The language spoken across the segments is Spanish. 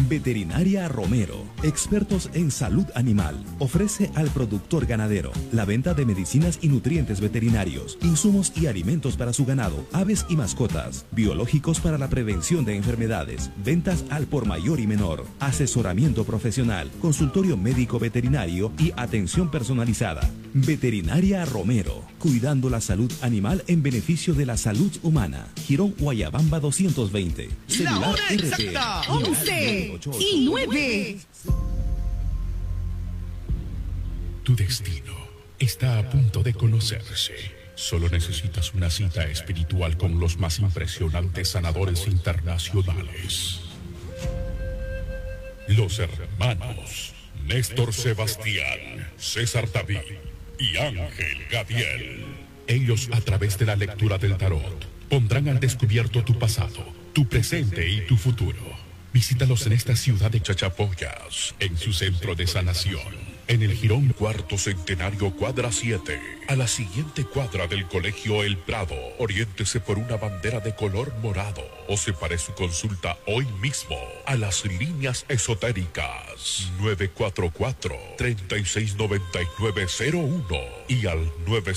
Veterinaria Romero, expertos en salud animal, ofrece al productor ganadero la venta de medicinas y nutrientes veterinarios, insumos y alimentos para su ganado, aves y mascotas, biológicos para la prevención de enfermedades, ventas al por mayor y menor, asesoramiento profesional, consultorio médico veterinario y atención personalizada. Veterinaria Romero, cuidando la salud animal en beneficio de la salud humana. Girón Guayabamba 220. La hora exacta, 11:09. Tu destino está a punto de conocerse. Solo necesitas una cita espiritual con los más impresionantes sanadores internacionales. Los hermanos Néstor Sebastián, César David y Ángel Gadiel. Ellos, a través de la lectura del tarot, pondrán al descubierto tu pasado, tu presente y tu futuro. Visítalos en esta ciudad de Chachapoyas, en su centro de sanación, en el Jirón Cuarto Centenario, cuadra 7, a la siguiente cuadra del Colegio El Prado. Oriéntese por una bandera de color morado o separe su consulta hoy mismo a las líneas esotéricas 944-369901 y al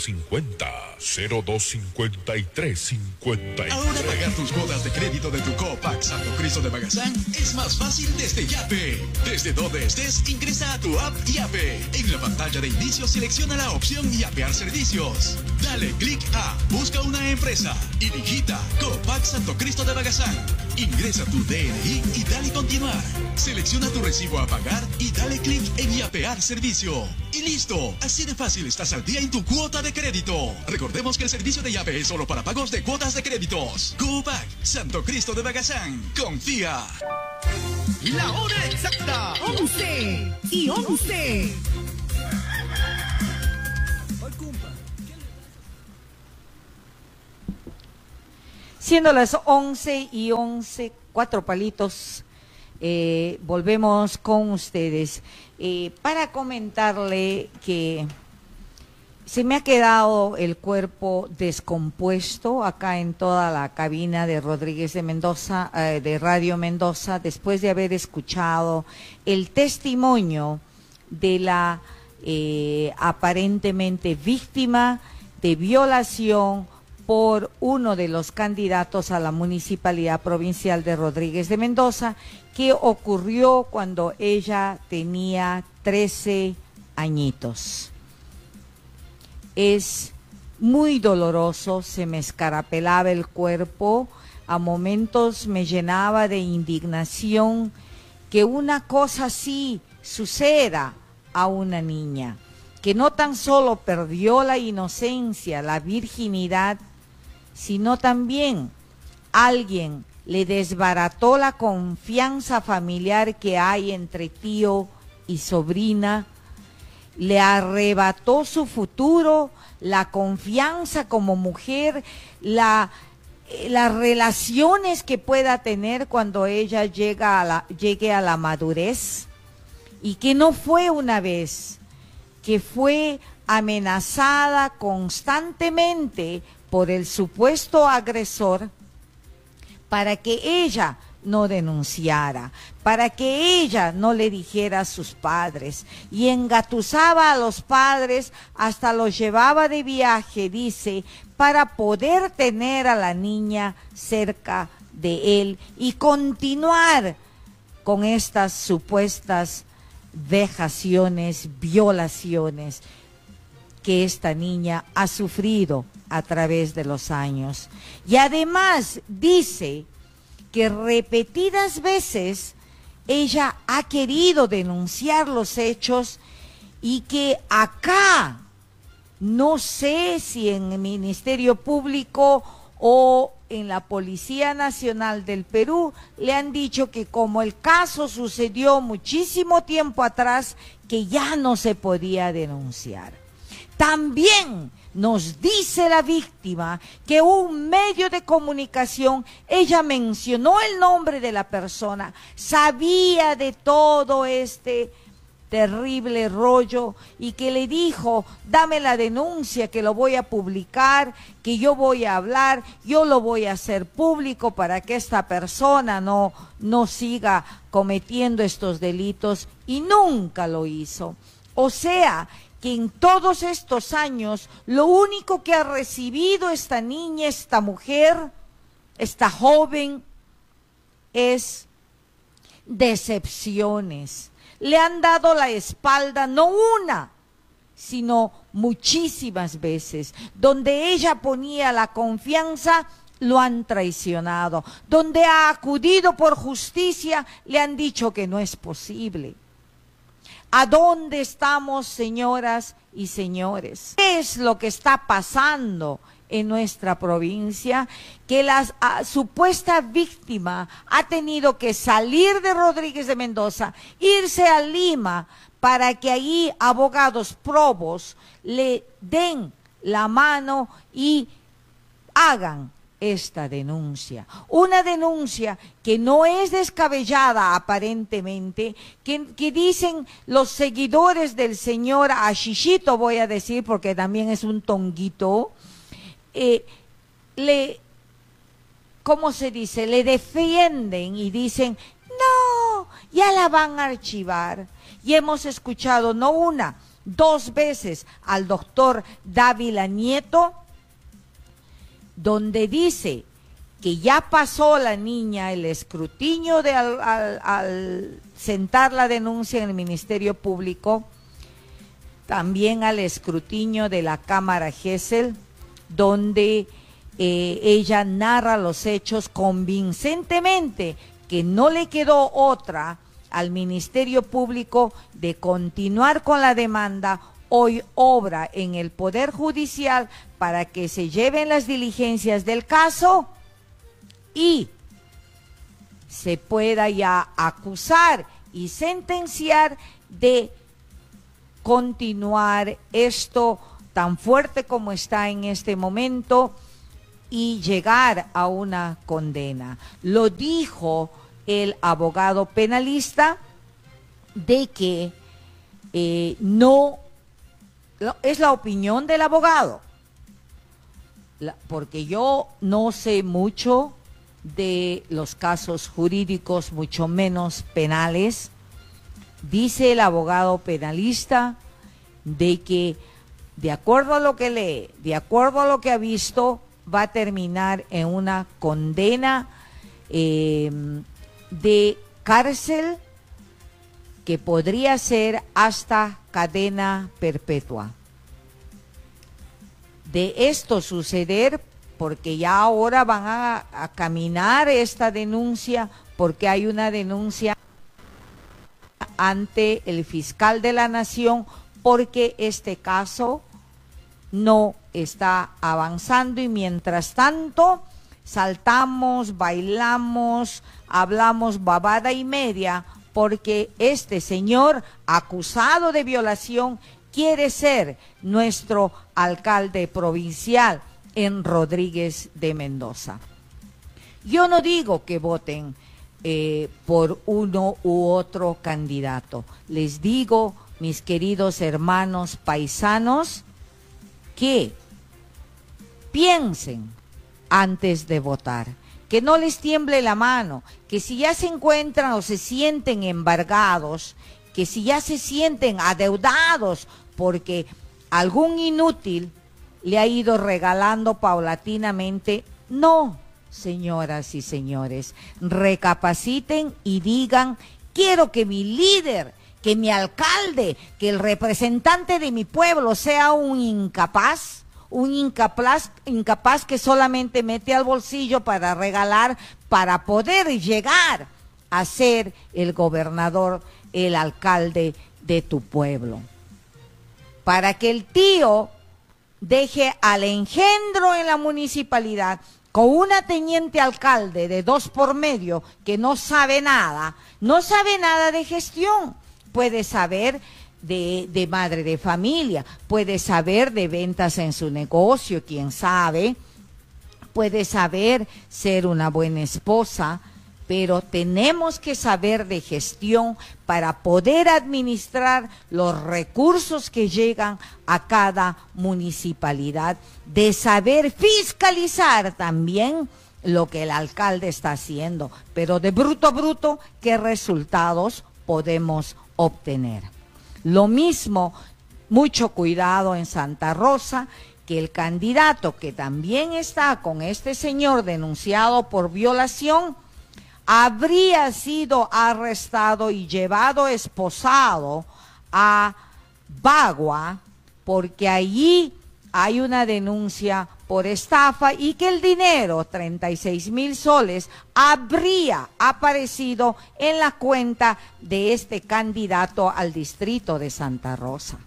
950-025353. Ahora pagar tus cuotas de crédito de tu Copac Santo Cristo de Bagazán es más fácil desde Yape. Desde donde estés, ingresa a tu app Yape. En la pantalla de inicio selecciona la opción Yapear servicios. Dale clic a Busca una empresa y digita Copac Santo Cristo de Bagazán. Ingresa tu DNI y dale continuar. Selecciona tu recibo a pagar y dale clic en Yapear servicio. Y listo, así de fácil estás al día en tu cuota de crédito. Recordemos que el servicio de Yape es solo para pagos de cuotas de créditos. Copac Santo Cristo de Bagazán. Confía. La hora exacta, 11:11. Siendo las 11:11, 4 palitos, volvemos con ustedes para comentarle que se me ha quedado el cuerpo descompuesto acá en toda la cabina de Rodríguez de Mendoza, de Radio Mendoza, después de haber escuchado el testimonio de la aparentemente víctima de violación por uno de los candidatos a la Municipalidad Provincial de Rodríguez de Mendoza, que ocurrió cuando ella tenía 13 añitos. Es muy doloroso, se me escarapelaba el cuerpo, a momentos me llenaba de indignación que una cosa así suceda a una niña, que no tan solo perdió la inocencia, la virginidad, sino también alguien le desbarató la confianza familiar que hay entre tío y sobrina, le arrebató su futuro, la confianza como mujer, las relaciones que pueda tener cuando ella llegue a la madurez, y que no fue una vez, que fue amenazada constantemente por el supuesto agresor para que ella no denunciara, para que ella no le dijera a sus padres, y engatusaba a los padres, hasta los llevaba de viaje, dice, para poder tener a la niña cerca de él y continuar con estas supuestas vejaciones, violaciones que esta niña ha sufrido a través de los años. Y además dice que repetidas veces ella ha querido denunciar los hechos y que acá, no sé si en el Ministerio Público o en la Policía Nacional del Perú, le han dicho que como el caso sucedió muchísimo tiempo atrás, que ya no se podía denunciar. También nos dice la víctima que un medio de comunicación, ella mencionó el nombre de la persona, sabía de todo este terrible rollo y que le dijo, dame la denuncia que lo voy a publicar, que yo voy a hablar, yo lo voy a hacer público para que esta persona no siga cometiendo estos delitos, y nunca lo hizo. O sea, que en todos estos años lo único que ha recibido esta niña, esta mujer, esta joven, es decepciones. Le han dado la espalda no una, sino muchísimas veces. Donde ella ponía la confianza, lo han traicionado. Donde ha acudido por justicia, le han dicho que no es posible. ¿A dónde estamos, señoras y señores? ¿Qué es lo que está pasando en nuestra provincia? Que la supuesta víctima ha tenido que salir de Rodríguez de Mendoza, irse a Lima, para que allí abogados probos le den la mano y hagan esta denuncia. Una denuncia que no es descabellada aparentemente, que dicen los seguidores del señor Ashishito, voy a decir porque también es un tonguito, ¿cómo se dice? Le defienden y dicen, no, ya la van a archivar. Y hemos escuchado no una, 2 veces al doctor Dávila Nieto, donde dice que ya pasó la niña el escrutinio al sentar la denuncia en el Ministerio Público, también al escrutinio de la Cámara Gesell, donde ella narra los hechos convincentemente, que no le quedó otra al Ministerio Público de continuar con la demanda. Hoy obra en el Poder Judicial para que se lleven las diligencias del caso y se pueda ya acusar y sentenciar de continuar esto tan fuerte como está en este momento y llegar a una condena. Lo dijo el abogado penalista de que no es la opinión del abogado, porque yo no sé mucho de los casos jurídicos, mucho menos penales. Dice el abogado penalista de que, de acuerdo a lo que lee, de acuerdo a lo que ha visto, va a terminar en una condena de cárcel que podría ser hasta cadena perpetua. De esto suceder, porque ya ahora van a caminar esta denuncia, porque hay una denuncia ante el fiscal de la Nación, porque este caso no está avanzando y mientras tanto saltamos, bailamos, hablamos babada y media, porque este señor acusado de violación quiere ser nuestro alcalde provincial en Rodríguez de Mendoza. Yo no digo que voten por uno u otro candidato. Les digo, mis queridos hermanos paisanos, que piensen antes de votar, que no les tiemble la mano, que si ya se encuentran o se sienten embargados, que si ya se sienten adeudados porque algún inútil le ha ido regalando paulatinamente, no, señoras y señores, recapaciten y digan, quiero que mi líder, que mi alcalde, que el representante de mi pueblo sea un incapaz que solamente mete al bolsillo para regalar, para poder llegar a ser el gobernador, el alcalde de tu pueblo. Para que el tío deje al engendro en la municipalidad con una teniente alcalde de 2 por medio que no sabe nada de gestión. Puede saber de madre de familia, puede saber de ventas en su negocio, quién sabe, puede saber ser una buena esposa, pero tenemos que saber de gestión para poder administrar los recursos que llegan a cada municipalidad, de saber fiscalizar también lo que el alcalde está haciendo, pero de bruto a bruto, ¿qué resultados podemos obtener? Lo mismo, mucho cuidado en Santa Rosa, que el candidato que también está con este señor denunciado por violación, habría sido arrestado y llevado esposado a Bagua, porque allí hay una denuncia por estafa y que el dinero, 36,000 soles, habría aparecido en la cuenta de este candidato al distrito de Santa Rosa.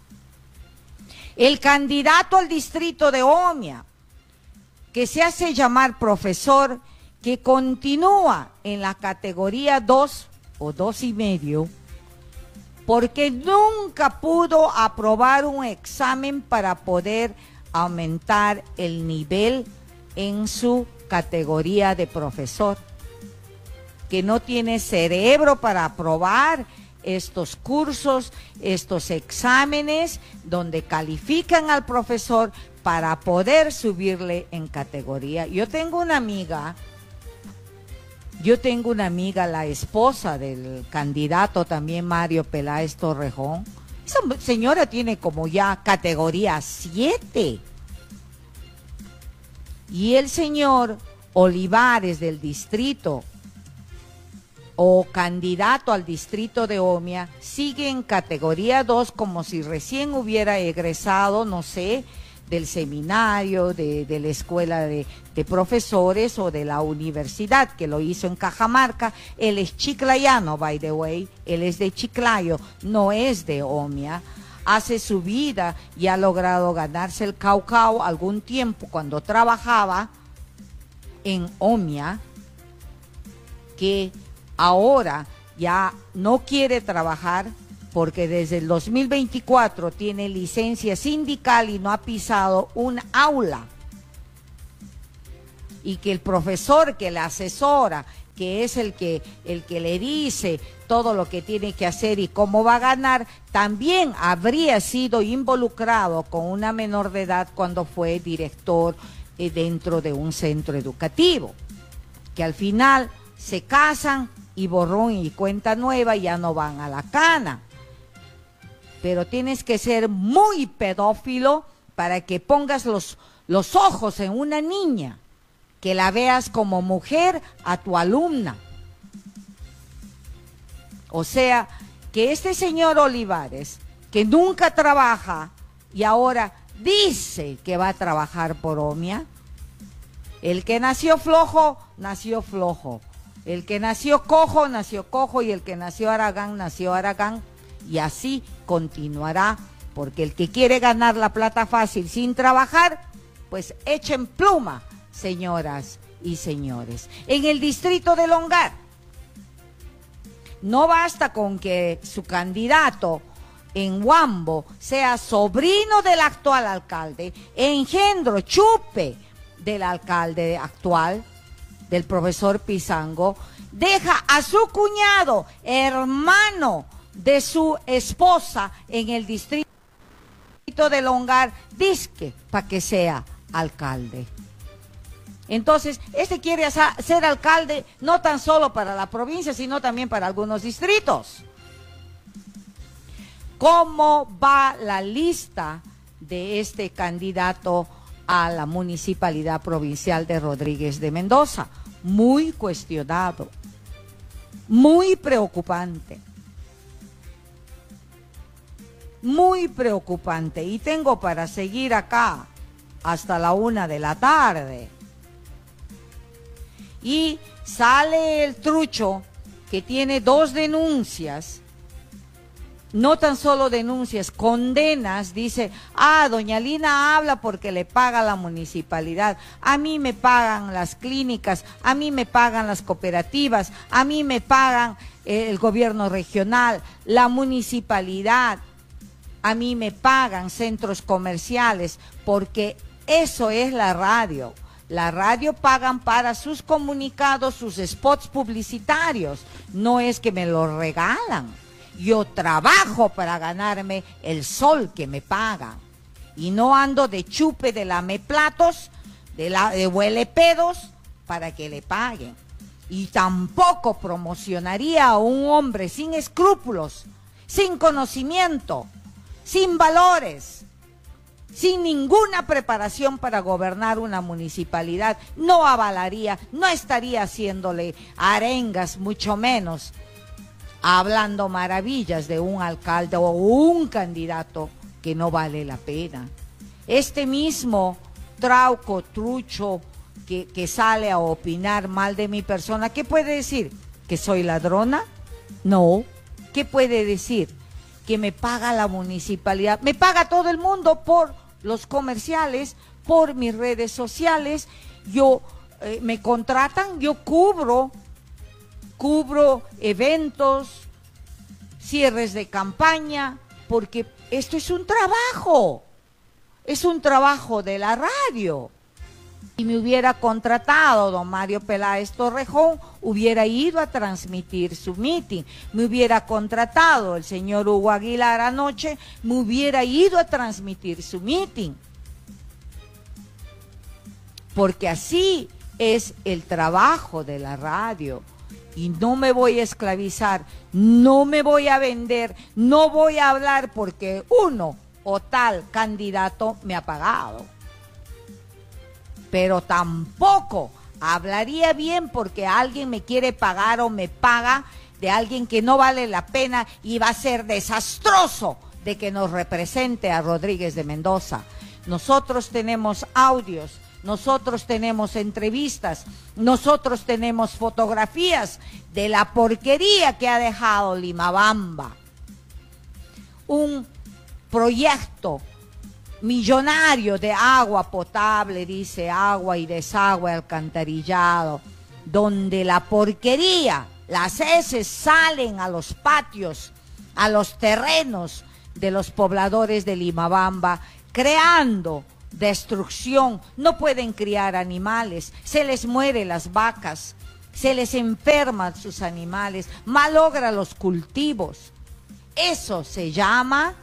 El candidato al distrito de Omia, que se hace llamar profesor, que continúa en la categoría 2 o 2,5, porque nunca pudo aprobar un examen para poder aumentar el nivel en su categoría de profesor, que no tiene cerebro para aprobar estos cursos, estos exámenes donde califican al profesor para poder subirle en categoría. Yo tengo una amiga, la esposa del candidato también Mario Peláez Torrejón. Esa señora tiene como ya categoría 7. Y el señor Olivares del distrito o candidato al distrito de Omia sigue en categoría 2 como si recién hubiera egresado, no sé, del seminario, de la escuela de profesores o de la universidad, que lo hizo en Cajamarca. Él es chiclayano, by the way, él es de Chiclayo, no es de Omia. Hace su vida y ha logrado ganarse el caucao algún tiempo cuando trabajaba en Omia, que ahora ya no quiere trabajar porque desde el 2024 tiene licencia sindical y no ha pisado un aula. Y que el profesor que le asesora, que es el que le dice todo lo que tiene que hacer y cómo va a ganar, también habría sido involucrado con una menor de edad cuando fue director dentro de un centro educativo. Que al final se casan y borrón y cuenta nueva, ya no van a la cana. Pero tienes que ser muy pedófilo para que pongas los ojos en una niña, que la veas como mujer a tu alumna. O sea, que este señor Olivares, que nunca trabaja y ahora dice que va a trabajar por Omia, el que nació flojo, nació flojo. El que nació cojo, y el que nació Aragán. Y así continuará, porque el que quiere ganar la plata fácil sin trabajar, pues echen pluma, señoras y señores. En el distrito de Longar, no basta con que su candidato en Huambo sea sobrino del actual alcalde, engendro, chupe del alcalde actual, del profesor Pizango, deja a su cuñado, hermano de su esposa, en el distrito de Longar, disque para que sea alcalde. Entonces, este quiere ser alcalde no tan solo para la provincia, sino también para algunos distritos. ¿Cómo va la lista de este candidato a la municipalidad provincial de Rodríguez de Mendoza? Muy cuestionado, muy preocupante. Muy preocupante. Y tengo para seguir acá hasta la 1 de la tarde. Y sale el trucho que tiene 2 denuncias, no tan solo denuncias, condenas. Dice, doña Lina habla porque le paga la municipalidad. A mí me pagan las clínicas, a mí me pagan las cooperativas, a mí me pagan el gobierno regional, la municipalidad, a mí me pagan centros comerciales, porque eso es la radio. La radio pagan para sus comunicados, sus spots publicitarios. No es que me lo regalan. Yo trabajo para ganarme el sol que me pagan. Y no ando de chupe, de lameplatos, de huele pedos para que le paguen. Y tampoco promocionaría a un hombre sin escrúpulos, sin conocimiento, sin valores, sin ninguna preparación para gobernar una municipalidad. No avalaría, no estaría haciéndole arengas, mucho menos hablando maravillas de un alcalde o un candidato que no vale la pena. Este mismo trauco, trucho, que sale a opinar mal de mi persona, ¿qué puede decir? ¿Que soy ladrona? No. ¿Qué puede decir? Que me paga la municipalidad. Me paga todo el mundo por los comerciales, por mis redes sociales. Yo me contratan, yo cubro eventos, cierres de campaña, porque esto es un trabajo de la radio. Si me hubiera contratado don Mario Peláez Torrejón, hubiera ido a transmitir su meeting. Me hubiera contratado el señor Hugo Aguilar anoche, me hubiera ido a transmitir su meeting. Porque así es el trabajo de la radio. Y no me voy a esclavizar, no me voy a vender, no voy a hablar porque uno o tal candidato me ha pagado. Pero tampoco hablaría bien porque alguien me quiere pagar o me paga de alguien que no vale la pena y va a ser desastroso de que nos represente a Rodríguez de Mendoza. Nosotros tenemos audios, nosotros tenemos entrevistas, nosotros tenemos fotografías de la porquería que ha dejado Limabamba. Un proyecto millonario de agua potable, dice, agua y desagüe alcantarillado, donde la porquería, las heces salen a los patios, a los terrenos de los pobladores de Limabamba, creando destrucción. No pueden criar animales, se les mueren las vacas, se les enferman sus animales, malogra los cultivos. Eso se llama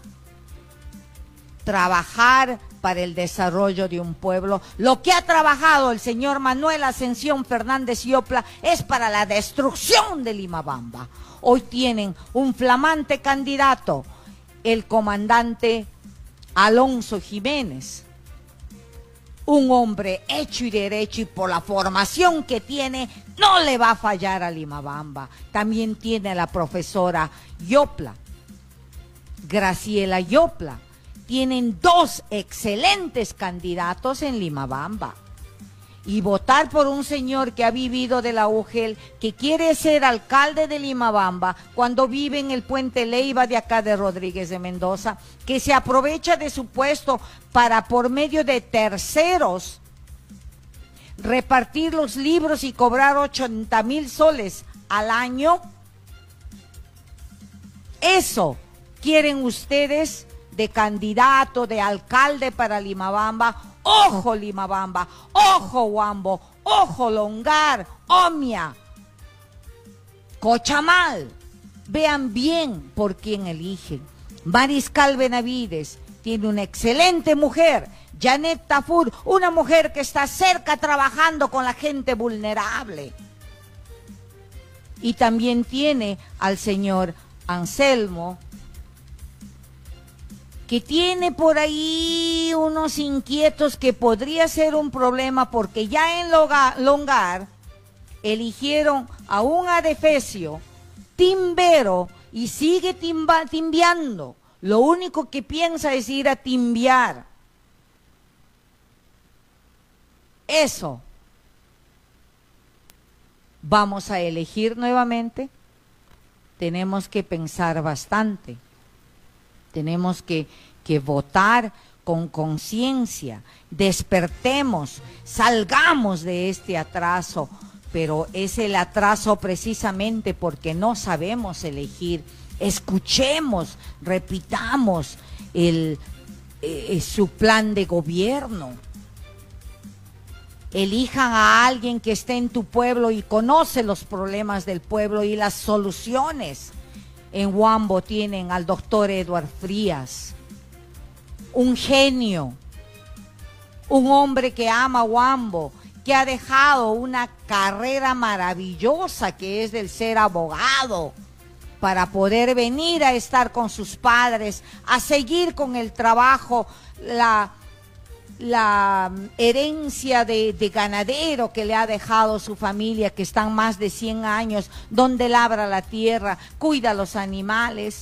trabajar para el desarrollo de un pueblo. Lo que ha trabajado el señor Manuel Ascensión Fernández Yopla es para la destrucción de Limabamba. Hoy tienen un flamante candidato, el comandante Alonso Jiménez, un hombre hecho y derecho, y por la formación que tiene no le va a fallar a Limabamba. También tiene a la profesora Yopla, Graciela Yopla. Tienen dos excelentes candidatos en Limabamba. Y votar por un señor que ha vivido de la UGEL, que quiere ser alcalde de Limabamba, cuando vive en el Puente Leiva de acá de Rodríguez de Mendoza, que se aprovecha de su puesto para, por medio de terceros, repartir los libros y cobrar 80,000 soles al año. Eso quieren ustedes de candidato, de alcalde para Limabamba. Ojo Limabamba, ojo Huambo, ojo Longar, Omia, Cochamal. Vean bien por quién eligen. Mariscal Benavides tiene una excelente mujer, Janet Tafur, una mujer que está cerca trabajando con la gente vulnerable. Y también tiene al señor Anselmo, que tiene por ahí unos inquietos que podría ser un problema, porque ya en Longar eligieron a un adefesio timbero y sigue timbiando. Lo único que piensa es ir a timbiar. Eso vamos a elegir nuevamente. Tenemos que pensar bastante. Tenemos que votar con conciencia, despertemos, salgamos de este atraso, pero es el atraso precisamente porque no sabemos elegir. Escuchemos, repitamos su plan de gobierno. Elijan a alguien que esté en tu pueblo y conoce los problemas del pueblo y las soluciones. En Huambo tienen al doctor Edward Frías, un genio, un hombre que ama Huambo, que ha dejado una carrera maravillosa que es del ser abogado, para poder venir a estar con sus padres, a seguir con el trabajo, la herencia de ganadero que le ha dejado su familia, que están más de 100 años, donde labra la tierra, cuida los animales.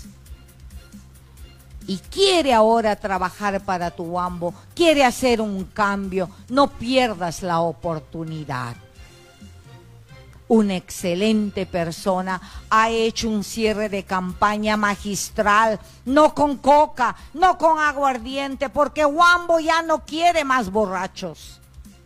Y quiere ahora trabajar para tu Huambo, quiere hacer un cambio. No pierdas la oportunidad. Una excelente persona ha hecho un cierre de campaña magistral, no con coca, no con aguardiente, porque Huambo ya no quiere más borrachos.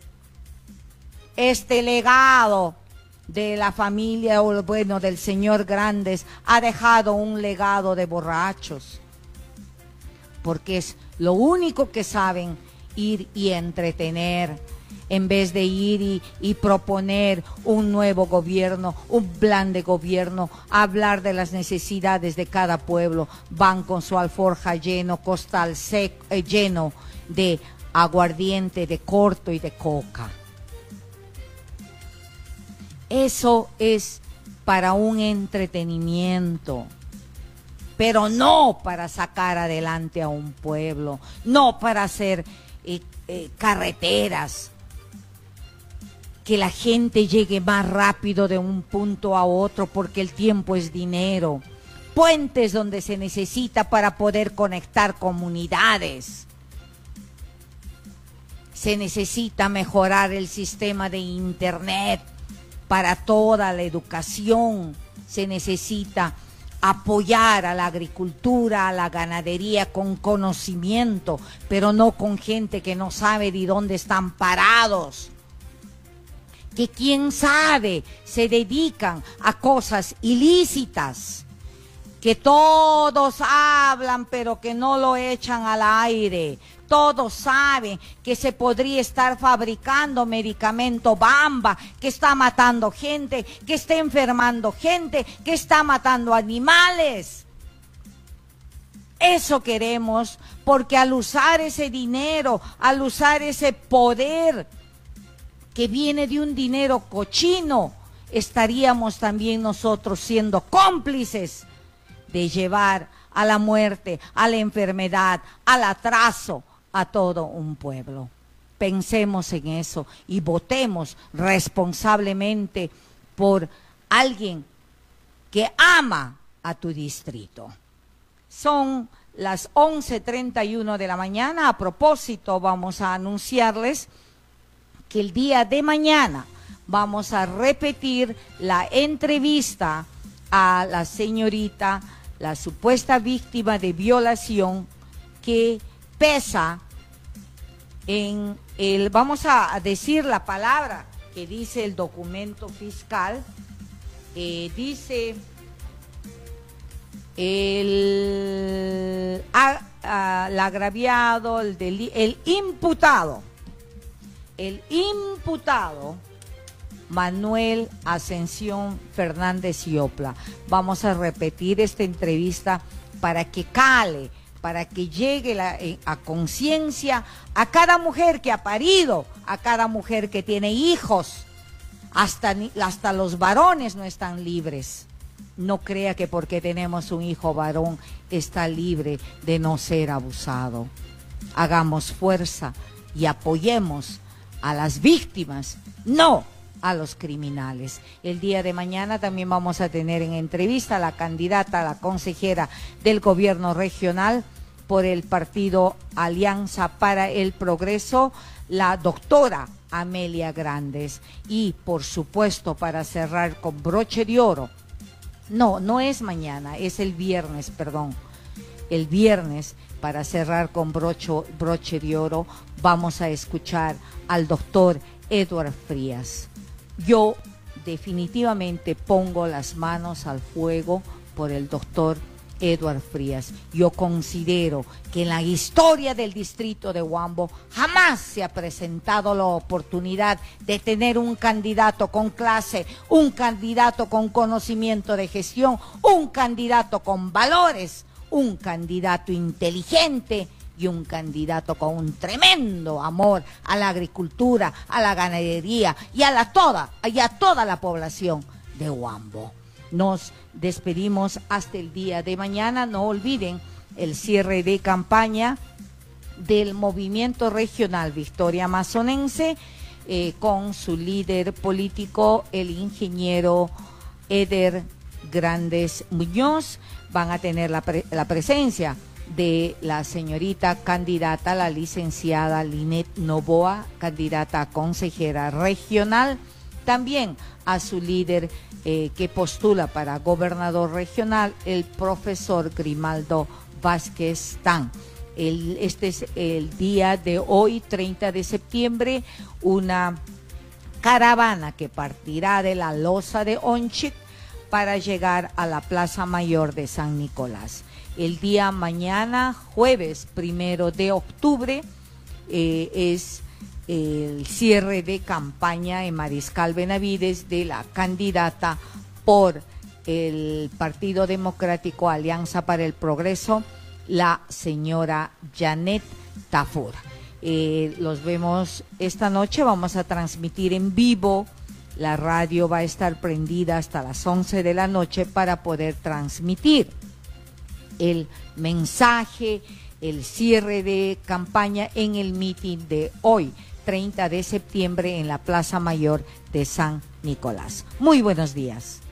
Este legado de la familia, o bueno, del señor Grandes, ha dejado un legado de borrachos, porque es lo único que saben, ir y entretener, en vez de ir y proponer un nuevo gobierno, un plan de gobierno, hablar de las necesidades de cada pueblo. Van con su alforja lleno, costal seco, lleno de aguardiente, de corto y de coca. Eso es para un entretenimiento, pero no para sacar adelante a un pueblo, no para hacer carreteras, que la gente llegue más rápido de un punto a otro, porque el tiempo es dinero. Puentes donde se necesita para poder conectar comunidades. Se necesita mejorar el sistema de internet para toda la educación. Se necesita apoyar a la agricultura, a la ganadería con conocimiento, pero no con gente que no sabe de dónde están parados, que quién sabe se dedican a cosas ilícitas, que todos hablan pero que no lo echan al aire. Todos saben que se podría estar fabricando medicamento Bamba, que está matando gente, que está enfermando gente, que está matando animales. Eso queremos, porque al usar ese dinero, al usar ese poder que viene de un dinero cochino, estaríamos también nosotros siendo cómplices de llevar a la muerte, a la enfermedad, al atraso a todo un pueblo. Pensemos en eso y votemos responsablemente por alguien que ama a tu distrito. Son las 11:31 de la mañana. A propósito, vamos a anunciarles que el día de mañana vamos a repetir la entrevista a la señorita, la supuesta víctima de violación, que pesa en el, vamos a decir la palabra que dice el documento fiscal, dice el agraviado, el imputado Manuel Ascensión Fernández Iopla. Vamos a repetir esta entrevista para que cale, para que llegue a conciencia a cada mujer que ha parido, a cada mujer que tiene hijos. Hasta los varones no están libres. No crea que porque tenemos un hijo varón está libre de no ser abusado. Hagamos fuerza y apoyemos a las víctimas, no a los criminales. El día de mañana también vamos a tener en entrevista a la candidata, a la consejera del gobierno regional por el partido Alianza para el Progreso, la doctora Amelia Grandes. Y por supuesto, para cerrar con broche de oro, no es mañana, es el viernes, perdón. El viernes, para cerrar con broche de oro, vamos a escuchar al doctor Edward Frías. Yo definitivamente pongo las manos al fuego por el doctor Edward Frías. Yo considero que en la historia del distrito de Huambo jamás se ha presentado la oportunidad de tener un candidato con clase, un candidato con conocimiento de gestión, un candidato con valores, un candidato inteligente y un candidato con un tremendo amor a la agricultura, a la ganadería y a toda la población de Huambo. Nos despedimos hasta el día de mañana. No olviden el cierre de campaña del movimiento regional Victoria Amazonense con su líder político, el ingeniero Eder Grandes Muñoz. Van a tener la presencia de la señorita candidata, la licenciada Linet Novoa, candidata a consejera regional. También a su líder que postula para gobernador regional, el profesor Grimaldo Vázquez Tan. Este es el día de hoy, 30 de septiembre, una caravana que partirá de la Loza de Onchic para llegar a la Plaza Mayor de San Nicolás. El día mañana, jueves 1 de octubre, es el cierre de campaña en Mariscal Benavides de la candidata por el Partido Democrático Alianza para el Progreso, la señora Janet Tafur. Los vemos esta noche, vamos a transmitir en vivo, la radio va a estar prendida hasta las 11 de la noche para poder transmitir el mensaje, el cierre de campaña en el mitin de hoy, 30 de septiembre, en la Plaza Mayor de San Nicolás. Muy buenos días.